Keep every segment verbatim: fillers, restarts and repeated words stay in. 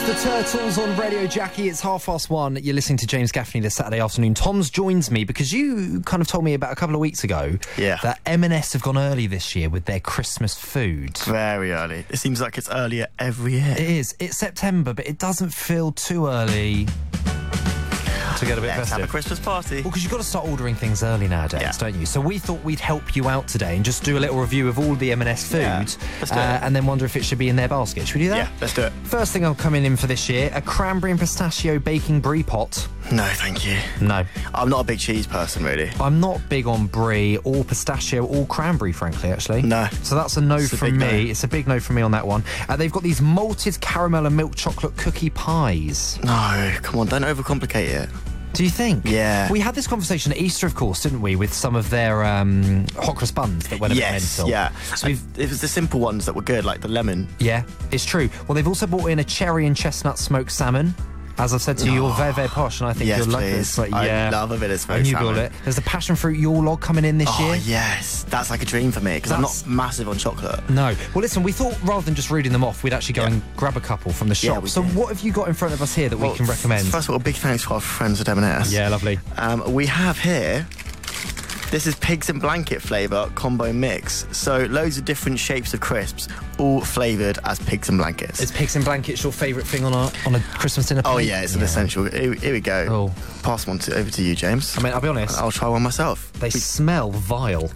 The Turtles on Radio Jackie. It's half past one. You're listening to James Gaffney this Saturday afternoon. Tom's joins me because you kind of told me about a couple of weeks ago yeah. that M and S have gone early this year with their Christmas food. Very early. It seems like it's earlier every year. It is. It's September, but it doesn't feel too early to get a bit Let's festive. have a Christmas party. Well, because you've got to start ordering things early nowadays, yeah. don't you? So we thought we'd help you out today and just do a little review of all the M and S food, yeah, let's do uh, it. and then wonder if it should be in their basket. Should we do that? Yeah, let's do it. First thing I'm coming in for this year, a cranberry and pistachio baking brie pot. No, thank you. No. I'm not a big cheese person, really. I'm not big on brie or pistachio or cranberry, frankly, actually. No. So that's a no It's a from big me. no. It's a big no from me on that one. Uh, they've got these malted caramel and milk chocolate cookie pies. No, come on, don't overcomplicate it. Do you think? Yeah. We had this conversation at Easter, of course, didn't we, with some of their um, hot cross buns that went a bit Yes, mental. yeah. So we've, It was the simple ones that were good, like the lemon. yeah, it's true. Well, they've also brought in a cherry and chestnut smoked salmon. As I've said to you, you're very, very posh, and I think Yes, you'll love please. this. But I yeah, love a bit of smoked and you salmon. got it. There's the passion fruit Yule log coming in this Oh, year. yes. That's like a dream for me, because I'm not That's- massive on chocolate. No. Well, listen, we thought rather than just reading them off, we'd actually go Yeah. and grab a couple from the Yeah, shop. we So did. what have you got in front of us here that Well, we can recommend? First of all, a big thanks to our friends at M and S. Yeah, lovely. Um, we have here, this is Pigs in Blanket flavour combo mix. So loads of different shapes of crisps, all flavoured as Pigs in Blankets. Is pigs in blankets your favourite thing on a on a Christmas dinner plate? Oh yeah, it's an essential. Here, here we go. Oh. Pass one to, over to you, James. I mean, I'll be honest, I'll try one myself. they smell vile.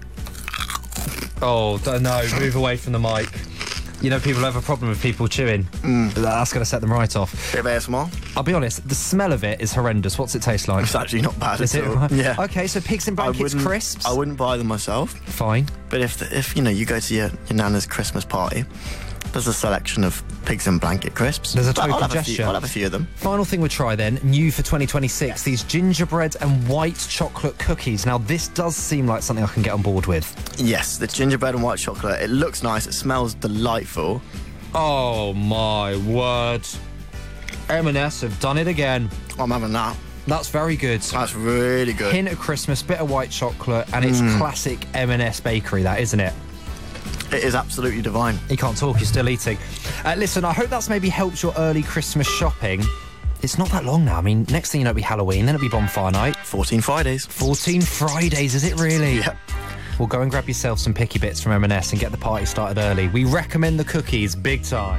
Oh, d- no, move away from the mic. You know, people have a problem with people chewing. Mm. That's going to set them right off. Bit of A S M R. I'll be honest, the smell of it is horrendous. What's it taste like? It's actually not bad Is at it? all. Yeah. Okay, so pigs in I blankets wouldn't- crisps. I wouldn't buy them myself, Fine. but if the, if you know you go to your, your nana's Christmas party, there's a selection of Pigs in Blanket crisps. There's a But token I'll have a gesture. few, I'll have a few of them. Final thing we'll try then, new for twenty twenty-six, these gingerbread and white chocolate cookies. Now, this does seem like something I can get on board with. Yes, the gingerbread and white chocolate. It looks nice. It smells delightful. Oh, my word. M and S have done it again. I'm having that. That's very good. That's really good. Hint of Christmas, bit of white chocolate, and it's Mm. classic M and S bakery, that, isn't it? It is absolutely divine. You can't talk, you're still eating. Uh, listen, I hope that's maybe helped your early Christmas shopping. It's not that long now. I mean, next thing you know, it'll be Halloween, then it'll be Bonfire Night. fourteen Fridays. fourteen Fridays, is it really? Yeah. Well, go and grab yourself some picky bits from M and S and get the party started early. We recommend the cookies big time.